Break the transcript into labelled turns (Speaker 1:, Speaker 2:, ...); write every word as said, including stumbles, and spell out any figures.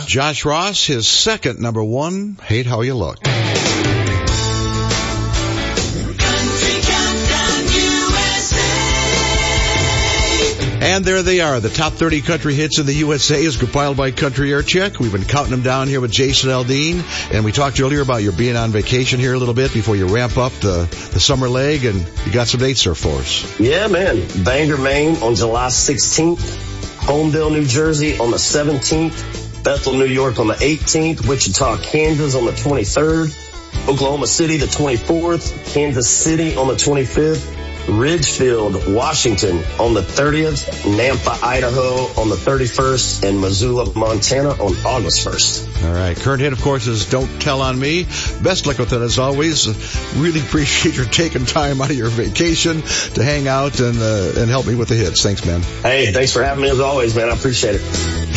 Speaker 1: Josh Ross, his second number one, Hate How You Look. And there they are, the top thirty country hits in the U S A as compiled by Country Air Check. We've been counting them down here with Jason Aldean, and we talked earlier about your being on vacation here a little bit before you ramp up the, the summer leg, and you got some dates there for us.
Speaker 2: Yeah, man. Bangor, Maine on July sixteenth, Homedale, New Jersey on the seventeenth, Bethel, New York on the eighteenth, Wichita, Kansas on the twenty-third, Oklahoma City the twenty-fourth, Kansas City on the twenty-fifth, Ridgefield, Washington on the thirtieth, Nampa, Idaho on the thirty-first, and Missoula, Montana on August first.
Speaker 1: All right. Current hit, of course, is Don't Tell on Me. Best luck with it as always. Really appreciate your taking time out of your vacation to hang out and uh, and help me with the hits. Thanks, man.
Speaker 2: Hey, thanks for having me as always, man. I appreciate it.